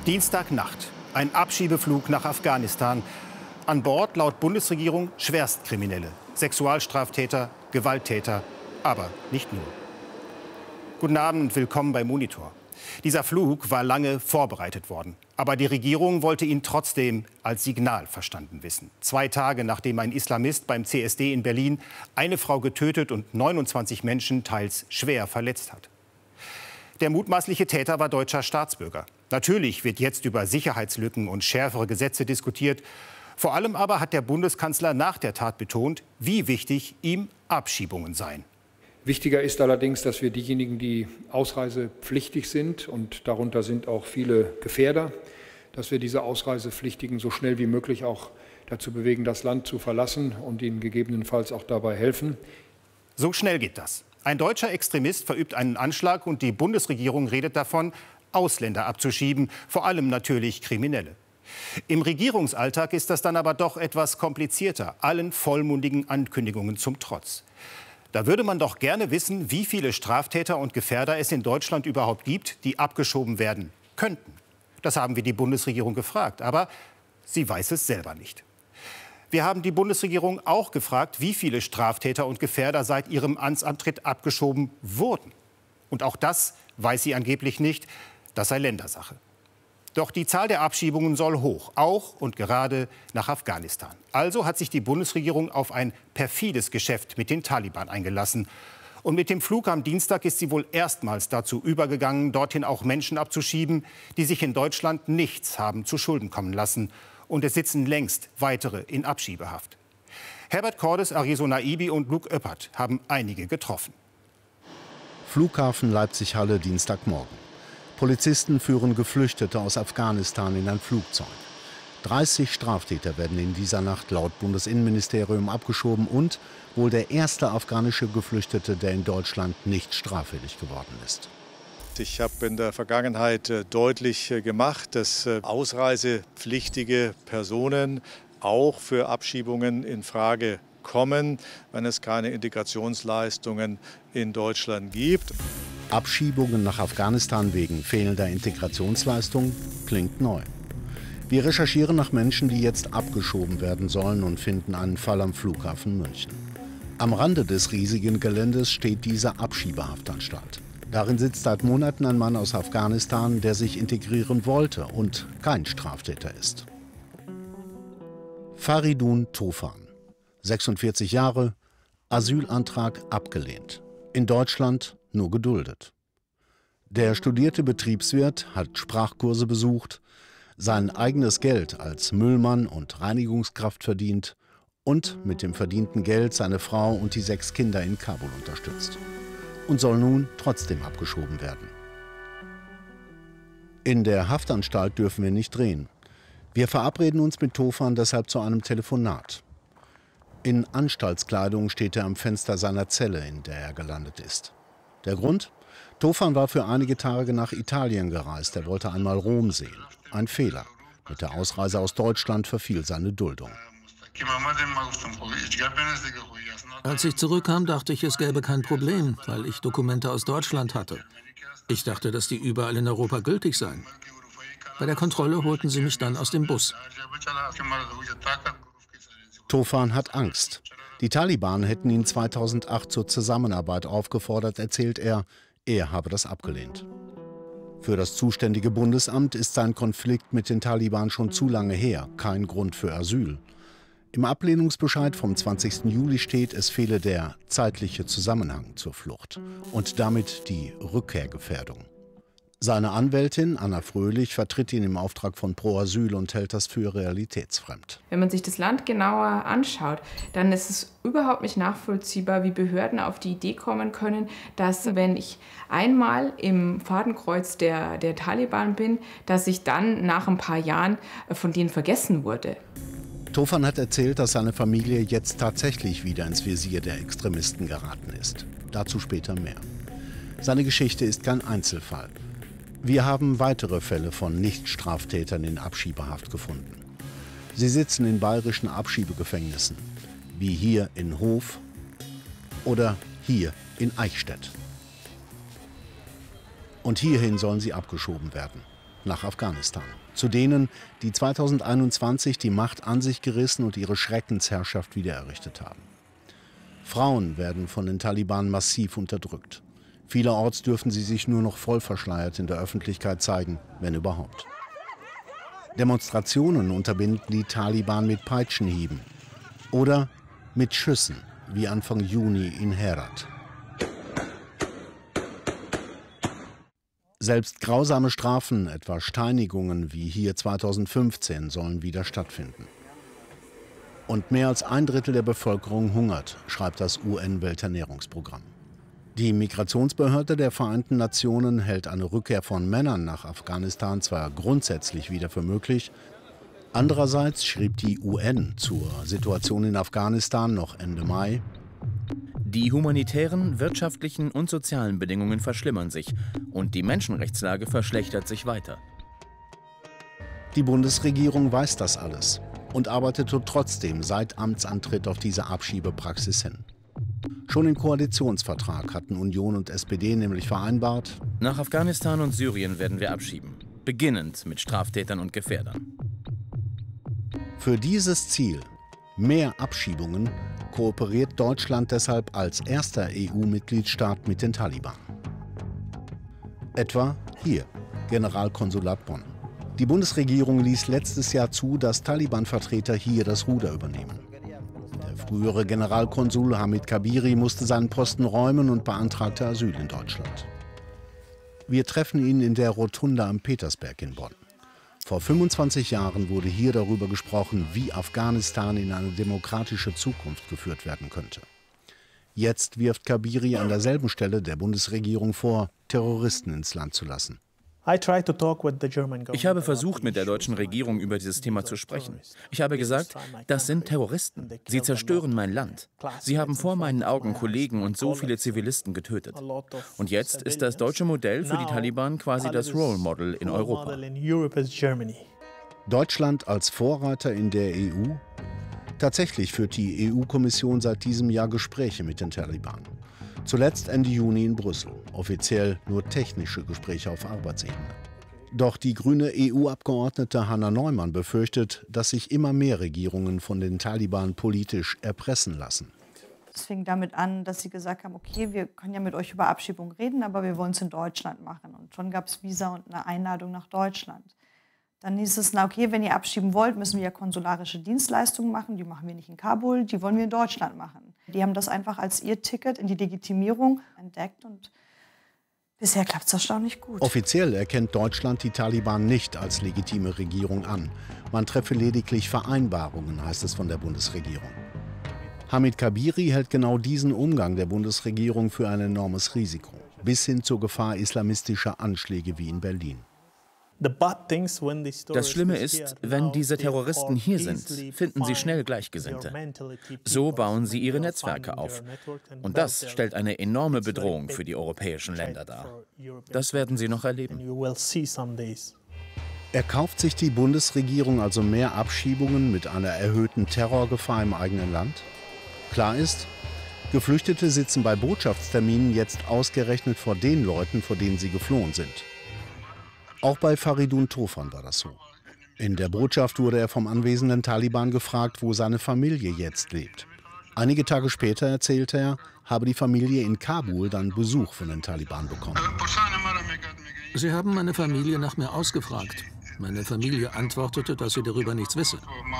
Dienstagnacht, ein Abschiebeflug nach Afghanistan. An Bord laut Bundesregierung Schwerstkriminelle, Sexualstraftäter, Gewalttäter, aber nicht nur. Guten Abend und willkommen bei Monitor. Dieser Flug war lange vorbereitet worden. Aber die Regierung wollte ihn trotzdem als Signal verstanden wissen. 2 Tage nachdem ein Islamist beim CSD in Berlin eine Frau getötet und 29 Menschen teils schwer verletzt hat. Der mutmaßliche Täter war deutscher Staatsbürger. Natürlich wird jetzt über Sicherheitslücken und schärfere Gesetze diskutiert. Vor allem aber hat der Bundeskanzler nach der Tat betont, wie wichtig ihm Abschiebungen seien. Wichtiger ist allerdings, dass wir diejenigen, die ausreisepflichtig sind, und darunter sind auch viele Gefährder, dass wir diese Ausreisepflichtigen so schnell wie möglich auch dazu bewegen, das Land zu verlassen und ihnen gegebenenfalls auch dabei helfen. So schnell geht das. Ein deutscher Extremist verübt einen Anschlag und die Bundesregierung redet davon, Ausländer abzuschieben, vor allem natürlich Kriminelle. Im Regierungsalltag ist das dann aber doch etwas komplizierter, allen vollmundigen Ankündigungen zum Trotz. Da würde man doch gerne wissen, wie viele Straftäter und Gefährder es in Deutschland überhaupt gibt, die abgeschoben werden könnten. Das haben wir die Bundesregierung gefragt, aber sie weiß es selber nicht. Wir haben die Bundesregierung auch gefragt, wie viele Straftäter und Gefährder seit ihrem Amtsantritt abgeschoben wurden. Und auch das weiß sie angeblich nicht, das sei Ländersache. Doch die Zahl der Abschiebungen soll hoch, auch und gerade nach Afghanistan. Also hat sich die Bundesregierung auf ein perfides Geschäft mit den Taliban eingelassen. Und mit dem Flug am Dienstag ist sie wohl erstmals dazu übergegangen, dorthin auch Menschen abzuschieben, die sich in Deutschland nichts haben zu Schulden kommen lassen. Und es sitzen längst weitere in Abschiebehaft. Herbert Cordes, Arizo Naibi und Luke Oeppert haben einige getroffen. Flughafen Leipzig-Halle, Dienstagmorgen. Polizisten führen Geflüchtete aus Afghanistan in ein Flugzeug. 30 Straftäter werden in dieser Nacht laut Bundesinnenministerium abgeschoben und wohl der erste afghanische Geflüchtete, der in Deutschland nicht straffällig geworden ist. Ich habe in der Vergangenheit deutlich gemacht, dass ausreisepflichtige Personen auch für Abschiebungen in Frage kommen, wenn es keine Integrationsleistungen in Deutschland gibt. Abschiebungen nach Afghanistan wegen fehlender Integrationsleistung klingt neu. Wir recherchieren nach Menschen, die jetzt abgeschoben werden sollen und finden einen Fall am Flughafen München. Am Rande des riesigen Geländes steht diese Abschiebehaftanstalt. Darin sitzt seit Monaten ein Mann aus Afghanistan, der sich integrieren wollte und kein Straftäter ist. Faridun Tofan, 46 Jahre, Asylantrag abgelehnt. In Deutschland nur geduldet. Der studierte Betriebswirt hat Sprachkurse besucht, sein eigenes Geld als Müllmann und Reinigungskraft verdient und mit dem verdienten Geld seine Frau und die 6 Kinder in Kabul unterstützt. Und soll nun trotzdem abgeschoben werden. In der Haftanstalt dürfen wir nicht drehen. Wir verabreden uns mit Tofan deshalb zu einem Telefonat. In Anstaltskleidung steht er am Fenster seiner Zelle, in der er gelandet ist. Der Grund? Tofan war für einige Tage nach Italien gereist. Er wollte einmal Rom sehen. Ein Fehler. Mit der Ausreise aus Deutschland verfiel seine Duldung. Als ich zurückkam, dachte ich, es gäbe kein Problem, weil ich Dokumente aus Deutschland hatte. Ich dachte, dass die überall in Europa gültig seien. Bei der Kontrolle holten sie mich dann aus dem Bus. Tofan hat Angst. Die Taliban hätten ihn 2008 zur Zusammenarbeit aufgefordert, erzählt er. Er habe das abgelehnt. Für das zuständige Bundesamt ist sein Konflikt mit den Taliban schon zu lange her, kein Grund für Asyl. Im Ablehnungsbescheid vom 20. Juli steht, es fehle der zeitliche Zusammenhang zur Flucht und damit die Rückkehrgefährdung. Seine Anwältin Anna Fröhlich vertritt ihn im Auftrag von Pro Asyl und hält das für realitätsfremd. Wenn man sich das Land genauer anschaut, dann ist es überhaupt nicht nachvollziehbar, wie Behörden auf die Idee kommen können, dass, wenn ich einmal im Fadenkreuz der Taliban bin, dass ich dann nach ein paar Jahren von denen vergessen wurde. Tofan hat erzählt, dass seine Familie jetzt tatsächlich wieder ins Visier der Extremisten geraten ist. Dazu später mehr. Seine Geschichte ist kein Einzelfall. Wir haben weitere Fälle von Nichtstraftätern in Abschiebehaft gefunden. Sie sitzen in bayerischen Abschiebegefängnissen, wie hier in Hof oder hier in Eichstätt. Und hierhin sollen sie abgeschoben werden. nach Afghanistan. Zu denen, die 2021 die Macht an sich gerissen und ihre Schreckensherrschaft wiedererrichtet haben. Frauen werden von den Taliban massiv unterdrückt. Vielerorts dürfen sie sich nur noch voll verschleiert in der Öffentlichkeit zeigen, wenn überhaupt. Demonstrationen unterbinden die Taliban mit Peitschenhieben oder mit Schüssen, wie Anfang Juni in Herat. Selbst grausame Strafen, etwa Steinigungen wie hier 2015, sollen wieder stattfinden. Und mehr als 1/3 der Bevölkerung hungert, schreibt das UN-Welternährungsprogramm. Die Migrationsbehörde der Vereinten Nationen hält eine Rückkehr von Männern nach Afghanistan zwar grundsätzlich wieder für möglich, andererseits schrieb die UN zur Situation in Afghanistan noch Ende Mai: Die humanitären, wirtschaftlichen und sozialen Bedingungen verschlimmern sich und die Menschenrechtslage verschlechtert sich weiter. Die Bundesregierung weiß das alles und arbeitete trotzdem seit Amtsantritt auf diese Abschiebepraxis hin. Schon im Koalitionsvertrag hatten Union und SPD nämlich vereinbart: Nach Afghanistan und Syrien werden wir abschieben, beginnend mit Straftätern und Gefährdern. Für dieses Ziel, mehr Abschiebungen, kooperiert Deutschland deshalb als erster EU-Mitgliedstaat mit den Taliban. Etwa hier, Generalkonsulat Bonn. Die Bundesregierung ließ letztes Jahr zu, dass Taliban-Vertreter hier das Ruder übernehmen. Der frühere Generalkonsul Hamid Kabiri musste seinen Posten räumen und beantragte Asyl in Deutschland. Wir treffen ihn in der Rotunda am Petersberg in Bonn. Vor 25 Jahren wurde hier darüber gesprochen, wie Afghanistan in eine demokratische Zukunft geführt werden könnte. Jetzt wirft Kabiri an derselben Stelle der Bundesregierung vor, Terroristen ins Land zu lassen. Ich habe versucht, mit der deutschen Regierung über dieses Thema zu sprechen. Ich habe gesagt, das sind Terroristen. Sie zerstören mein Land. Sie haben vor meinen Augen Kollegen und so viele Zivilisten getötet. Und jetzt ist das deutsche Modell für die Taliban quasi das Role Model in Europa. Deutschland als Vorreiter in der EU? Tatsächlich führt die EU-Kommission seit diesem Jahr Gespräche mit den Taliban. Zuletzt Ende Juni in Brüssel. Offiziell nur technische Gespräche auf Arbeitsebene. Doch die grüne EU-Abgeordnete Hanna Neumann befürchtet, dass sich immer mehr Regierungen von den Taliban politisch erpressen lassen. Es fing damit an, dass sie gesagt haben, okay, wir können ja mit euch über Abschiebung reden, aber wir wollen es in Deutschland machen. Und schon gab es Visa und eine Einladung nach Deutschland. Dann hieß es, na okay, wenn ihr abschieben wollt, müssen wir ja konsularische Dienstleistungen machen. Die machen wir nicht in Kabul, die wollen wir in Deutschland machen. Die haben das einfach als ihr Ticket in die Legitimierung entdeckt und bisher klappt es erstaunlich gut. Offiziell erkennt Deutschland die Taliban nicht als legitime Regierung an. Man treffe lediglich Vereinbarungen, heißt es von der Bundesregierung. Hamid Kabiri hält genau diesen Umgang der Bundesregierung für ein enormes Risiko, bis hin zur Gefahr islamistischer Anschläge wie in Berlin. Das Schlimme ist, wenn diese Terroristen hier sind, finden sie schnell Gleichgesinnte. So bauen sie ihre Netzwerke auf. Und das stellt eine enorme Bedrohung für die europäischen Länder dar. Das werden sie noch erleben. Erkauft sich die Bundesregierung also mehr Abschiebungen mit einer erhöhten Terrorgefahr im eigenen Land? Klar ist, Geflüchtete sitzen bei Botschaftsterminen jetzt ausgerechnet vor den Leuten, vor denen sie geflohen sind. Auch bei Faridun Tofan war das so. In der Botschaft wurde er vom anwesenden Taliban gefragt, wo seine Familie jetzt lebt. Einige Tage später erzählte er, habe die Familie in Kabul dann Besuch von den Taliban bekommen. Sie haben meine Familie nach mir ausgefragt. Meine Familie antwortete, dass sie darüber nichts wisse.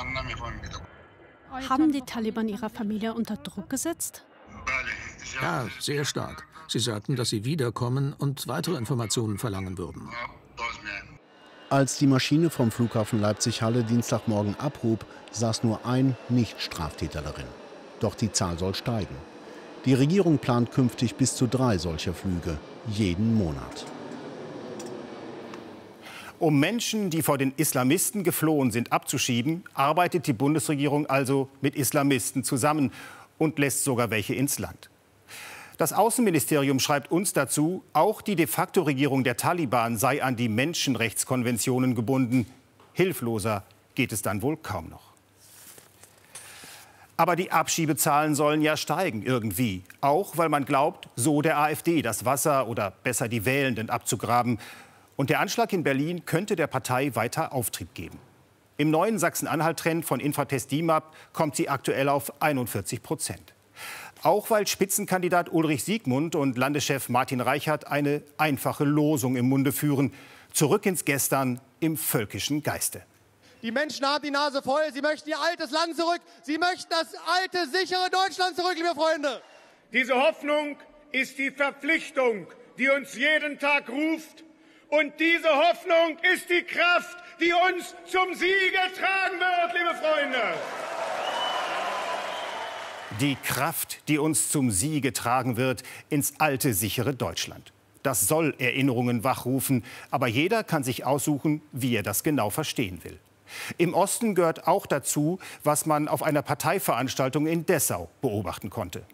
Haben die Taliban ihrer Familie unter Druck gesetzt? Ja, sehr stark. Sie sagten, dass sie wiederkommen und weitere Informationen verlangen würden. Als die Maschine vom Flughafen Leipzig-Halle Dienstagmorgen abhob, saß nur ein Nicht-Straftäter darin. Doch die Zahl soll steigen. Die Regierung plant künftig bis zu 3 solcher Flüge, jeden Monat. Um Menschen, die vor den Islamisten geflohen sind, abzuschieben, arbeitet die Bundesregierung also mit Islamisten zusammen und lässt sogar welche ins Land. Das Außenministerium schreibt uns dazu, auch die De-facto-Regierung der Taliban sei an die Menschenrechtskonventionen gebunden. Hilfloser geht es dann wohl kaum noch. Aber die Abschiebezahlen sollen ja steigen irgendwie. Auch weil man glaubt, so der AfD das Wasser oder besser die Wählenden abzugraben. Und der Anschlag in Berlin könnte der Partei weiter Auftrieb geben. Im neuen Sachsen-Anhalt-Trend von Infratest DIMAP kommt sie aktuell auf 41%. Auch weil Spitzenkandidat Ulrich Siegmund und Landeschef Martin Reichert eine einfache Losung im Munde führen: Zurück ins Gestern im völkischen Geiste. Die Menschen haben die Nase voll. Sie möchten ihr altes Land zurück. Sie möchten das alte, sichere Deutschland zurück, liebe Freunde. Diese Hoffnung ist die Verpflichtung, die uns jeden Tag ruft. Und diese Hoffnung ist die Kraft, die uns zum Siege tragen wird, liebe Freunde. Die Kraft, die uns zum Siege tragen wird ins alte, sichere Deutschland. Das soll Erinnerungen wachrufen, aber jeder kann sich aussuchen, wie er das genau verstehen will. Im Osten gehört auch dazu, was man auf einer Parteiveranstaltung in Dessau beobachten konnte.